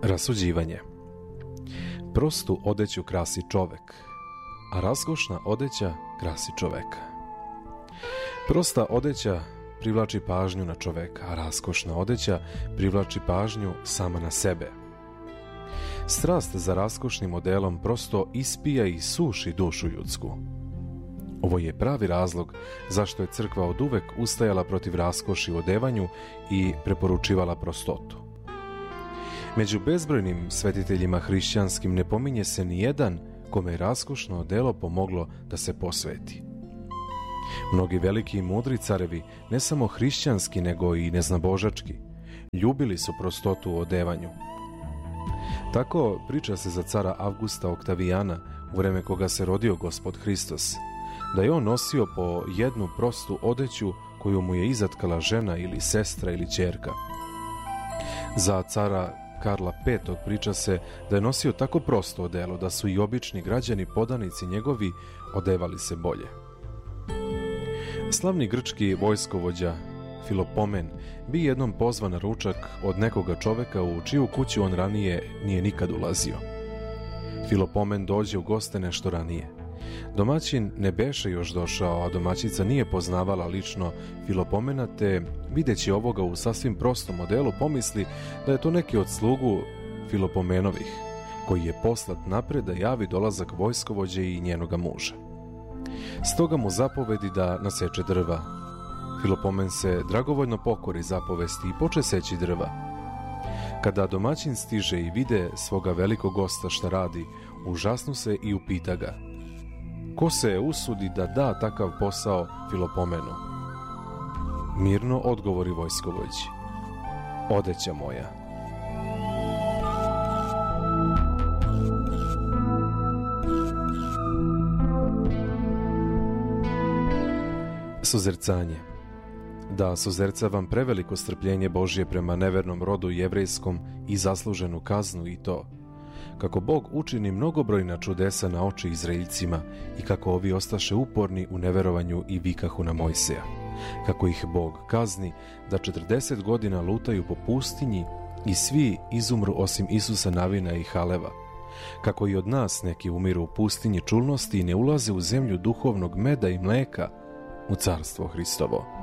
Rasuđivanje. Prostu odeću krasi čovek, a raskošna odeća krasi čoveka. Prosta odeća privlači pažnju na čoveka, a raskošna odeća privlači pažnju sama na sebe. Strast za raskošnim modelom prosto ispija i suši dušu ljudsku. Ovo je pravi razlog zašto je crkva oduvek ustajala protiv raskoši u odevanju i preporučivala prostotu. Među bezbrojnim svetiteljima hrišćanskim ne pominje se ni jedan kome je raskošno odelo pomoglo da se posveti. Mnogi veliki i mudri carevi, ne samo hrišćanski nego i neznabožački, ljubili su prostotu u odevanju. Tako priča se za cara Avgusta Oktavijana, u vreme koga se rodio Gospod Hristos, da je on nosio po jednu prostu odeću koju mu je izatkala žena ili sestra ili ćerka. Za cara Karla V. priča se da je nosio tako prosto odelo da su i obični građani podanici njegovi odevali se bolje. Slavni grčki vojskovođa Filopomen bi jednom pozvan na ručak od nekoga čoveka u čiju kuću on ranije nije nikad ulazio. Filopomen dođe u goste nešto ranije. Domaćin ne beše još došao, a domaćica nije poznavala lično Filopomena, te videći ovoga u sasvim prostom modelu pomisli da je to neki od slugu Filopomenovih, koji je poslat napred da javi dolazak vojskovođe i njenoga muža. Stoga mu zapovedi da naseče drva. Filopomen se dragovoljno pokori zapovesti i poče seći drva. Kada domaćin stiže i vide svoga velikog gosta šta radi, užasnu se i upita ga: ko se usudi da da takav posao Filopomenu? Mirno odgovori vojskovođi: odeća moja. Suzercanje. Da suzercavam preveliko strpljenje Božje prema nevernom rodu jevrejskom i zasluženu kaznu, i to kako Bog učini mnogobrojna čudesa na oči Izraeljcima i kako ovi ostaše uporni u neverovanju i vikahu na Mojsija, kako ih Bog kazni da 40 godina lutaju po pustinji i svi izumru osim Isusa Navina i Haleva, kako i od nas neki umiru u pustinji čulnosti i ne ulaze u zemlju duhovnog meda i mleka, u carstvo Hristovo.